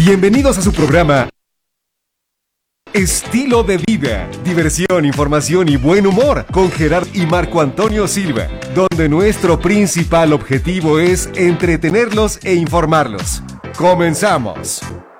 Bienvenidos a su programa Estilo de Vida, diversión, información y buen humor con Gerard y Marco Antonio Silva, donde nuestro principal objetivo es entretenerlos e informarlos. ¡Comenzamos!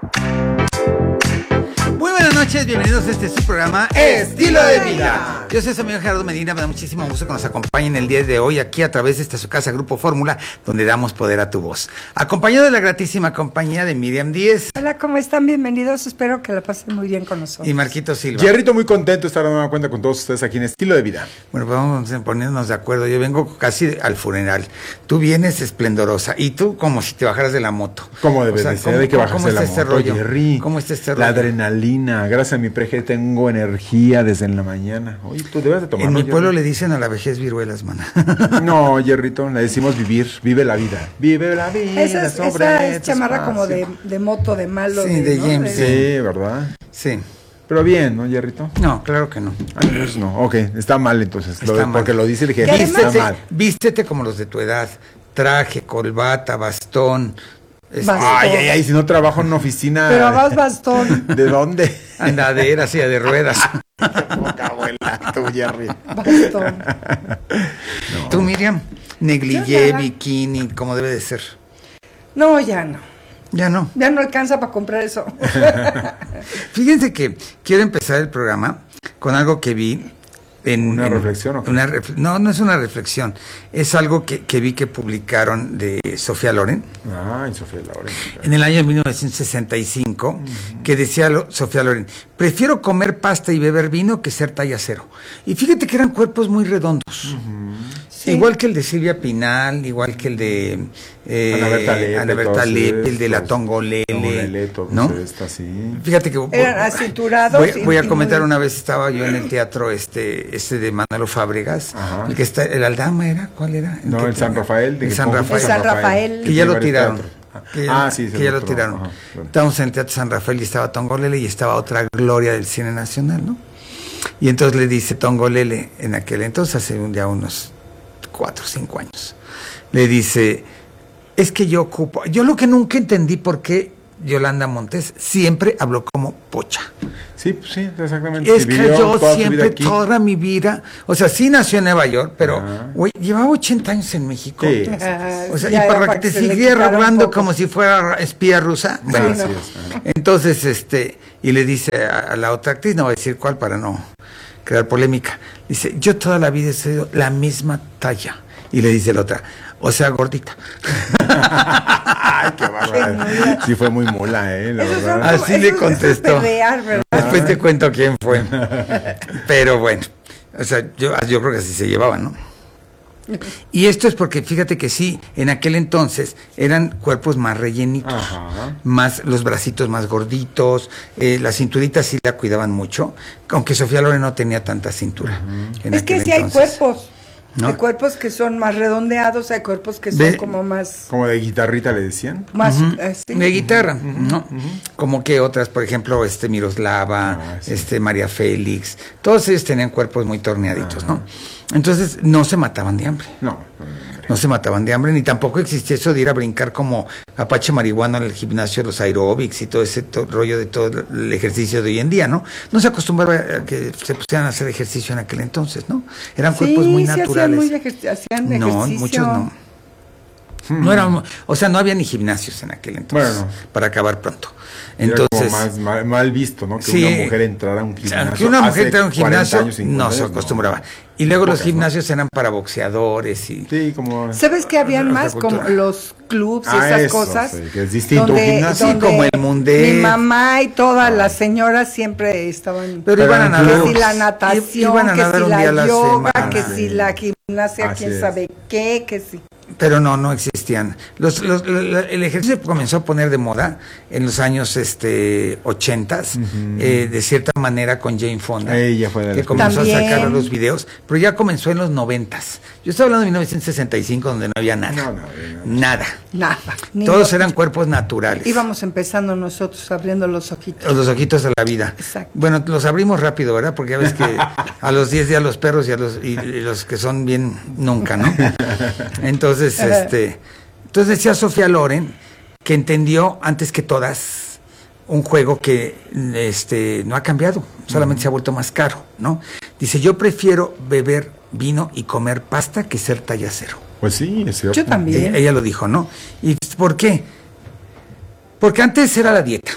Muy buenas noches, bienvenidos a este su programa Estilo de Vida. Yo soy su amigo Gerardo Medina, me da muchísimo gusto que nos acompañen el día de hoy aquí a través de esta su casa Grupo Fórmula, donde damos poder a tu voz. Acompañado de la gratísima compañía de Miriam Díez. Hola, ¿cómo están? Bienvenidos, espero que la pasen muy bien con nosotros. Y Marquito Silva. Jerrito, muy contento de estar de nueva cuenta con todos ustedes aquí en Estilo de Vida. Bueno, pues vamos a ponernos de acuerdo, yo vengo casi al funeral, tú vienes esplendorosa, y tú como si te bajaras de la moto. ¿Cómo debe de ser? Hay que bajarse de la moto, rollo? Jerry. ¿Cómo está este rollo? La adrenalina, gracias a mi preje tengo energía desde en la mañana. Oye, tú debes de tomar. En mi pueblo le dicen a la vejez viruelas, mana. No, Jerrito, le decimos vivir, vive la vida. Vive la vida. Esa es chamarra como de moto, de malo. Sí, de James. Sí, ¿verdad? Sí. Pero bien, ¿no, Jerrito? No, claro que no. Ay, pues no, ok, está mal entonces. Está mal. Porque lo dice el jefe, está mal. Vístete como los de tu edad. Traje, corbata, bastón. Ay, si no trabajo en una oficina. Pero vas bastón. ¿De dónde? Andadera, silla de ruedas. Poca abuela, tú, Jerry. Bastón. No. Tú, Miriam, negligé, bikini, como debe de ser. No, ya no. Ya no. Ya no alcanza para comprar eso. Fíjense que quiero empezar el programa con algo que vi. ¿Una reflexión o qué? No es una reflexión. Es algo que vi que publicaron de Sofía Loren. Sofía Loren. En el año 1965, que decía Sofía Loren, prefiero comer pasta y beber vino que ser talla cero. Y fíjate que eran cuerpos muy redondos. Sí. Igual que el de Silvia Pinal, igual que el de Ana Berta Lepe, el de la Tongolele, ¿no? Fíjate que eran acinturados. Voy a comentar, una vez estaba yo en el teatro de Manolo Fábregas, el que está, el Aldama era, ¿cuál era? No, el San Rafael. El San Rafael. Que ya lo tiraron. Que ya lo tiraron. Ajá, claro. Estábamos en el Teatro San Rafael y estaba Tongolele y estaba otra gloria del cine nacional, ¿no? Y entonces le dice Tongolele, en aquel entonces, hace ya unos 4 o 5 años, le dice, es que yo lo que nunca entendí por qué Yolanda Montes siempre habló como pocha. Sí, pues sí, exactamente. Es que yo siempre, toda mi vida, o sea, sí nació en Nueva York, pero, güey, llevaba 80 años en México. Sí. O sea, y para que te siguiera hablando como si fuera espía rusa. Bueno, sí, entonces, y le dice a la otra actriz, no voy a decir cuál para no crear polémica, dice, yo toda la vida he sido la misma talla. Y le dice la otra, o sea, gordita. Ay, qué bárbaro. Sí fue muy mula, la verdad. Así le contestó. Después te cuento quién fue. Pero bueno, o sea, yo creo que así se llevaban, ¿no? Y esto es porque fíjate que sí, en aquel entonces eran cuerpos más rellenitos, más los bracitos más gorditos, la cinturita sí la cuidaban mucho, aunque Sofía Loren no tenía tanta cintura. Es que sí hay cuerpos. ¿No? Hay cuerpos que son más redondeados, hay cuerpos que son como más... ¿Como de guitarrita le decían? Más sí. De guitarra, ¿no? Como que otras, por ejemplo, Miroslava, María Félix, todos ellos tenían cuerpos muy torneaditos, ¿no? Entonces no se mataban de hambre. No se mataban de hambre, ni tampoco existía eso de ir a brincar como Apache marihuano en el gimnasio, los aeróbics y todo ese rollo de todo el ejercicio de hoy en día, ¿no? No se acostumbraba a que se pusieran a hacer ejercicio en aquel entonces, ¿no? Eran cuerpos muy naturales. Hacían ejercicio. No, muchos no. No eran, o sea, no había ni gimnasios en aquel entonces, para acabar pronto. Entonces, era como mal visto, ¿no? Que una mujer entrara a un gimnasio. Que una mujer entrara a un gimnasio no se acostumbraba. Y luego los gimnasios eran para boxeadores y... Sí, como... ¿Sabes que habían más como los clubs y esas cosas? Sí, que es distinto un gimnasio. Sí, como el Mundet. Mi mamá y todas las señoras siempre estaban... Pero iban a nadar. Que si la natación, que si la yoga, que si la gimnasia, quién sabe qué, que si... Pero no existían. El ejercicio comenzó a poner de moda en los años 80s, de cierta manera con Jane Fonda, que comenzó a sacar los videos, pero ya comenzó en los 90s. Yo estoy hablando de 1965, donde no había nada. Nada. Todos eran cuerpos naturales. Íbamos empezando nosotros abriendo los ojitos. Los ojitos de la vida. Exacto. Bueno, los abrimos rápido, ¿verdad? Porque ya ves que a los 10 días los perros y los que son bien nunca, ¿no? Entonces decía Sofía Loren que entendió antes que todas un juego que no ha cambiado, solamente se ha vuelto más caro, ¿no? Dice, yo prefiero beber vino y comer pasta que ser talla cero. Pues sí, es cierto. Yo también. Ella lo dijo, ¿no? ¿Y por qué? Porque antes era la dieta.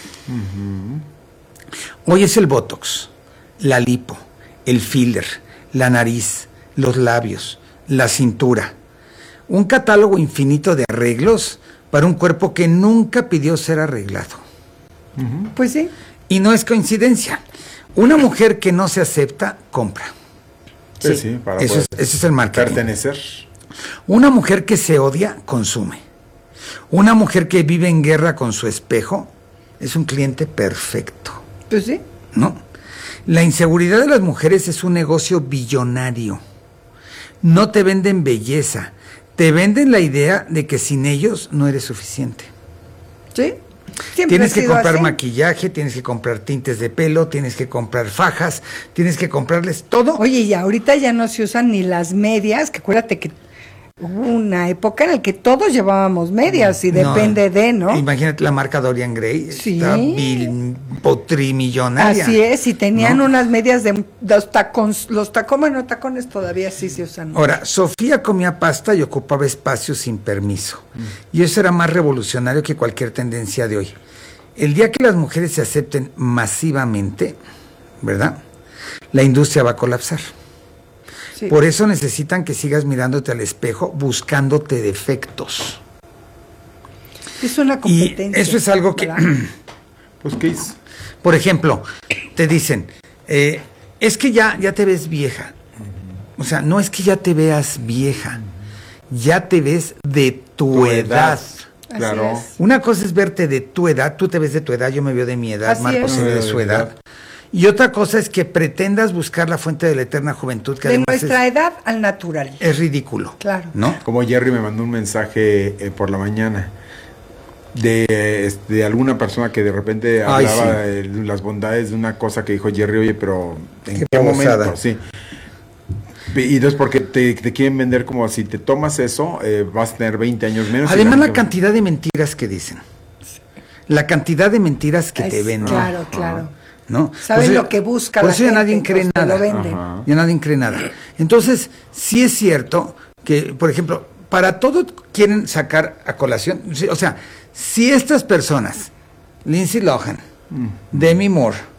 Hoy es el botox, la lipo, el filler, la nariz, los labios, la cintura. Un catálogo infinito de arreglos para un cuerpo que nunca pidió ser arreglado. Pues sí. Y no es coincidencia. Una mujer que no se acepta, compra. Sí, para eso es el marketing. Pertenecer. Una mujer que se odia, consume. Una mujer que vive en guerra con su espejo es un cliente perfecto. Pues sí. ¿No? La inseguridad de las mujeres es un negocio billonario. No te venden belleza, te venden la idea de que sin ellos no eres suficiente. Sí. Siempre Tienes que comprar así. maquillaje, tienes que comprar tintes de pelo, tienes que comprar fajas, tienes que comprarles todo. Oye, y ahorita ya no se usan ni las medias, que acuérdate que hubo una época en la que todos llevábamos medias y depende de, ¿no? Imagínate la marca Dorian Gray, Sí. está potrimillonaria. Así es, y tenían ¿no? unas medias de los tacones, bueno, tacones todavía sí se usan. Ahora, Sofía comía pasta y ocupaba espacio sin permiso. Y eso era más revolucionario que cualquier tendencia de hoy. El día que las mujeres se acepten masivamente, ¿verdad? La industria va a colapsar. Sí. Por eso necesitan que sigas mirándote al espejo, buscándote defectos. Es una competencia. Y eso es algo que... Pues, ¿qué es? Por ejemplo, te dicen, es que ya te ves vieja. O sea, no es que ya te veas vieja, ya te ves de tu edad. Claro. Así es. Una cosa es verte de tu edad, tú te ves de tu edad, yo me veo de mi edad, Así Marco es. se ve de su edad. Y otra cosa es que pretendas buscar la fuente de la eterna juventud, que De además nuestra edad al natural. es ridículo. Claro. ¿No? Como Jerry me mandó un mensaje por la mañana de alguna persona que de repente Ay, hablaba de las bondades de una cosa que dijo Jerry, oye, pero ¿en Qué qué babosada. momento? Sí. Y entonces porque te quieren vender como si te tomas eso, vas a tener 20 años menos. Además, la cantidad de mentiras que dicen. La cantidad de mentiras que te venden. Claro, claro. ¿No? Saben Por eso- lo que busca por la eso ya gente, nadie cree entonces te nada. lo venden. Ajá. Ya nadie cree nada. Entonces, sí es cierto que, por ejemplo, para todo quieren sacar a colación. O sea, si estas personas, Lindsay Lohan, Demi Moore,